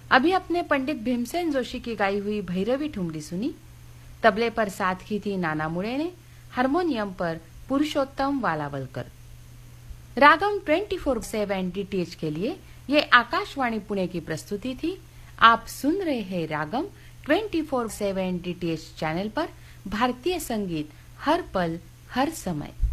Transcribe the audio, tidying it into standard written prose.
अभी अपने पंडित भीमसेन जोशी की गाई हुई भैरवी ठुमरी सुनी। तबले पर साथ की थी नाना मुड़े ने, हारमोनियम पर पुरुषोत्तम वालावलकर। रागम 24/7 DTH के लिए ये आकाशवाणी पुणे की प्रस्तुति थी। आप सुन रहे हैं रागम 24/7 DTH चैनल पर भारतीय संगीत हर पल हर समय।